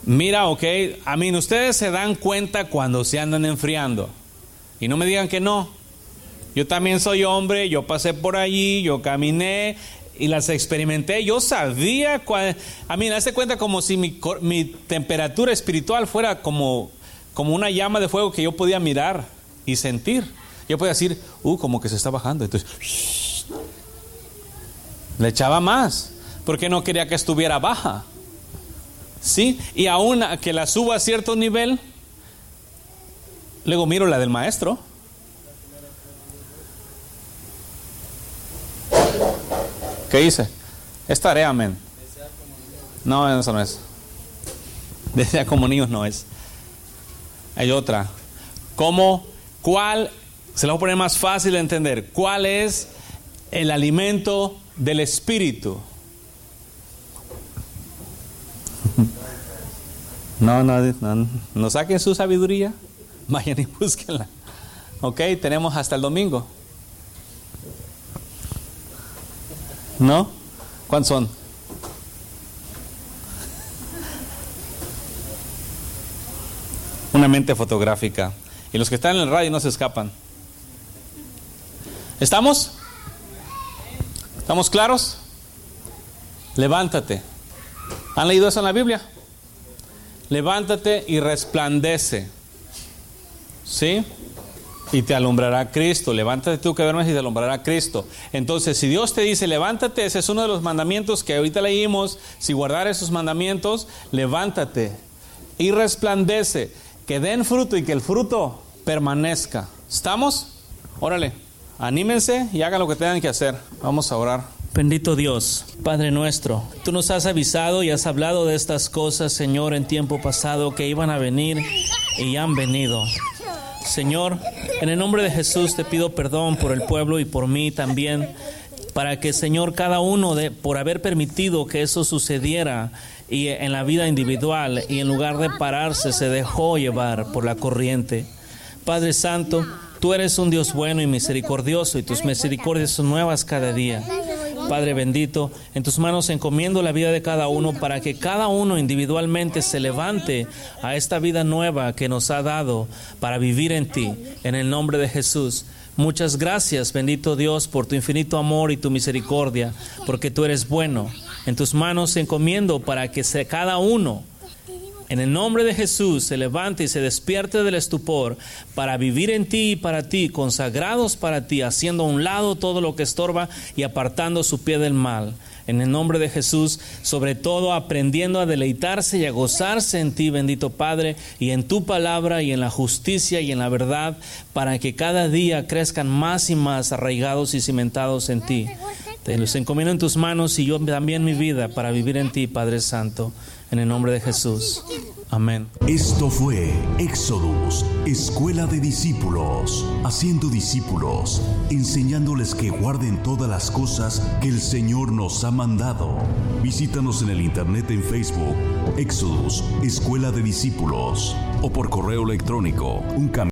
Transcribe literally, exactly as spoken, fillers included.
Mira, ok, a mí ustedes se dan cuenta cuando se andan enfriando. Y no me digan que no. Yo también soy hombre, yo pasé por allí, yo caminé y las experimenté. Yo sabía cuál. A mí me hace cuenta como si mi, mi temperatura espiritual fuera como, como una llama de fuego que yo podía mirar y sentir. Yo podía decir, uh, como que se está bajando. Entonces, shh, le echaba más, porque no quería que estuviera baja. Sí, y aún que la suba a cierto nivel, luego miro la del maestro. ¿Qué dice? Es tarea, men. No, eso no es. Desea como niños no es. Hay otra. ¿Cómo? ¿Cuál? Se lo voy a poner más fácil de entender. ¿Cuál es el alimento del espíritu? No, no, no, no saquen su sabiduría, vayan y búsquenla. Ok, tenemos hasta el domingo. ¿No? ¿Cuántos son? Una mente fotográfica. Y los que están en el radio no se escapan. ¿Estamos? ¿Estamos claros? Levántate. ¿Han leído eso en la Biblia? Levántate y resplandece. ¿Sí? Y te alumbrará Cristo. Levántate tú que duermes y te alumbrará Cristo. Entonces, si Dios te dice levántate, ese es uno de los mandamientos que ahorita leímos. Si guardar esos mandamientos, levántate y resplandece, que den fruto y que el fruto permanezca. ¿Estamos? Órale, anímense y hagan lo que tengan que hacer. Vamos a orar. Bendito Dios, Padre nuestro, tú nos has avisado y has hablado de estas cosas, Señor, en tiempo pasado que iban a venir y han venido. Señor, en el nombre de Jesús te pido perdón por el pueblo y por mí también, para que, Señor, cada uno de, por haber permitido que eso sucediera y en la vida individual, y en lugar de pararse se dejó llevar por la corriente. Padre Santo, tú eres un Dios bueno y misericordioso, y tus misericordias son nuevas cada día. Padre bendito, en tus manos encomiendo la vida de cada uno, para que cada uno individualmente se levante a esta vida nueva que nos ha dado para vivir en ti, en el nombre de Jesús. Muchas gracias, bendito Dios, por tu infinito amor y tu misericordia, porque tú eres bueno. En tus manos encomiendo para que sea cada uno, en el nombre de Jesús, se levante y se despierte del estupor para vivir en ti y para ti, consagrados para ti, haciendo a un lado todo lo que estorba y apartando su pie del mal. En el nombre de Jesús, sobre todo aprendiendo a deleitarse y a gozarse en ti, bendito Padre, y en tu palabra y en la justicia y en la verdad, para que cada día crezcan más y más arraigados y cimentados en ti. Te los encomiendo en tus manos y yo también mi vida para vivir en ti, Padre Santo. En el nombre de Jesús. Amén. Esto fue Éxodus, Escuela de Discípulos, haciendo discípulos, enseñándoles que guarden todas las cosas que el Señor nos ha mandado. Visítanos en el internet en Facebook, Éxodus, Escuela de Discípulos, o por correo electrónico, un camino.